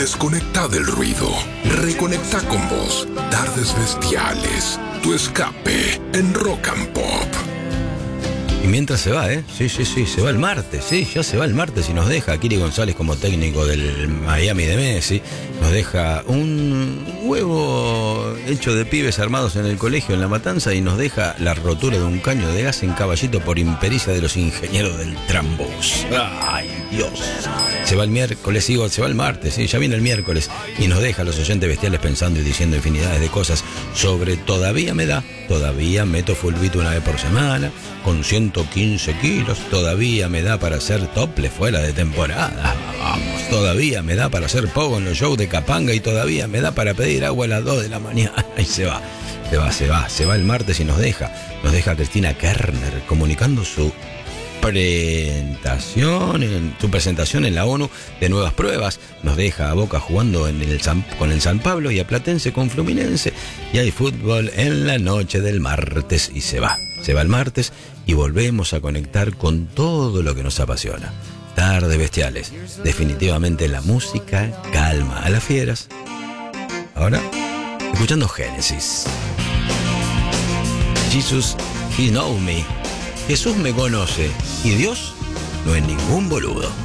Desconecta del ruido. Reconecta con vos. Tardes Bestiales. Tu escape en Rock and Pop. Y mientras se va, Sí, se va el martes, ya se va el martes y nos deja Kiri González como técnico del Miami de Messi, nos deja un huevo hecho de pibes armados en el colegio en La Matanza y nos deja la rotura de un caño de gas en Caballito por impericia de los ingenieros del Trambús. ¡Ay, Dios! Se va el miércoles, se va el martes, ya viene el miércoles y nos deja a los oyentes bestiales pensando y diciendo infinidades de cosas sobre todavía meto fulbito una vez por semana, con 115 kilos, todavía me da para hacer tople fuera de temporada, vamos, todavía me da para hacer pogo en los shows de Capanga y todavía me da para pedir agua a las 2 de la mañana y se va el martes y nos deja Cristina Kerner comunicando su presentación en la ONU de nuevas pruebas, nos deja a Boca jugando con el San Pablo y a Platense con Fluminense y hay fútbol en la noche del martes y se va el martes y volvemos a conectar con todo lo que nos apasiona. Tardes Bestiales, definitivamente la música calma a las fieras. Ahora, escuchando Génesis. Jesus, He Knows Me. Jesús me conoce y Dios no es ningún boludo.